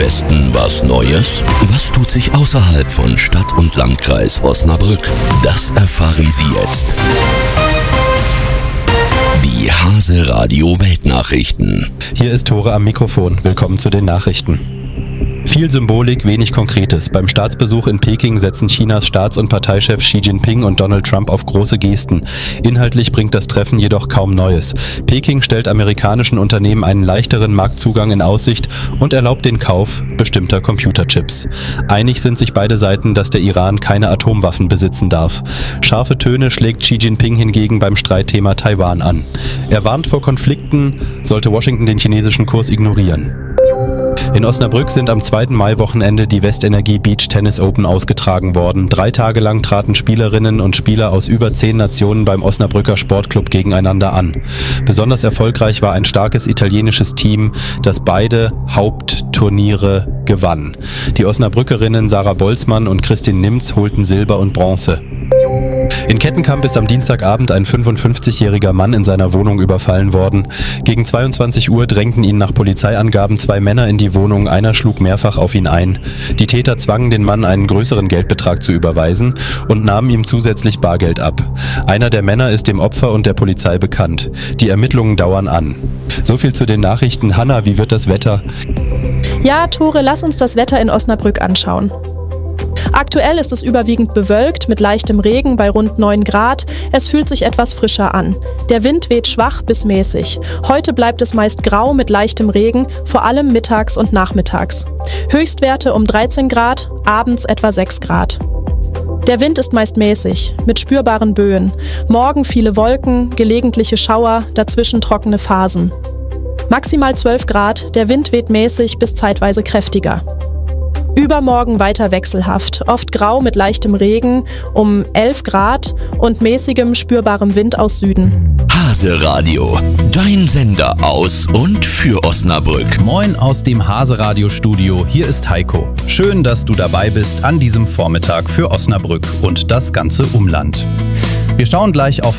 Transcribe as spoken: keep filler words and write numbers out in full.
Westen was Neues? Was tut sich außerhalb von Stadt und Landkreis Osnabrück? Das erfahren Sie jetzt. Die Hase Radio Weltnachrichten. Hier ist Tore am Mikrofon. Willkommen zu den Nachrichten. Viel Symbolik, wenig Konkretes. Beim Staatsbesuch in Peking setzen Chinas Staats- und Parteichef Xi Jinping und Donald Trump auf große Gesten. Inhaltlich bringt das Treffen jedoch kaum Neues. Peking stellt amerikanischen Unternehmen einen leichteren Marktzugang in Aussicht und erlaubt den Kauf bestimmter Computerchips. Einig sind sich beide Seiten, dass der Iran keine Atomwaffen besitzen darf. Scharfe Töne schlägt Xi Jinping hingegen beim Streitthema Taiwan an. Er warnt vor Konflikten, sollte Washington den chinesischen Kurs ignorieren. In Osnabrück sind am zweiten Mai-Wochenende die Westenergie Beach Tennis Open ausgetragen worden. Drei Tage lang traten Spielerinnen und Spieler aus über zehn Nationen beim Osnabrücker Sportclub gegeneinander an. Besonders erfolgreich war ein starkes italienisches Team, das beide Hauptturniere gewann. Die Osnabrückerinnen Sarah Bolzmann und Christin Nimz holten Silber und Bronze. In Kettenkamp ist am Dienstagabend ein fünfundfünfzigjähriger Mann in seiner Wohnung überfallen worden. Gegen zweiundzwanzig Uhr drängten ihn nach Polizeiangaben zwei Männer in die Wohnung, einer schlug mehrfach auf ihn ein. Die Täter zwangen den Mann, einen größeren Geldbetrag zu überweisen und nahmen ihm zusätzlich Bargeld ab. Einer der Männer ist dem Opfer und der Polizei bekannt. Die Ermittlungen dauern an. So viel zu den Nachrichten. Hanna, wie wird das Wetter? Ja, Tore, lass uns das Wetter in Osnabrück anschauen. Aktuell ist es überwiegend bewölkt mit leichtem Regen bei rund neun Grad. Es fühlt sich etwas frischer an. Der Wind weht schwach bis mäßig. Heute bleibt es meist grau mit leichtem Regen, vor allem mittags und nachmittags. Höchstwerte um dreizehn Grad, abends etwa sechs Grad. Der Wind ist meist mäßig, mit spürbaren Böen. Morgen viele Wolken, gelegentliche Schauer, dazwischen trockene Phasen. Maximal zwölf Grad, der Wind weht mäßig bis zeitweise kräftiger. Übermorgen weiter wechselhaft, oft grau mit leichtem Regen, um elf Grad und mäßigem spürbarem Wind aus Süden. Hase Radio, dein Sender aus und für Osnabrück. Moin aus dem Hase Radio Studio, hier ist Heiko. Schön, dass du dabei bist an diesem Vormittag für Osnabrück und das ganze Umland. Wir schauen gleich auf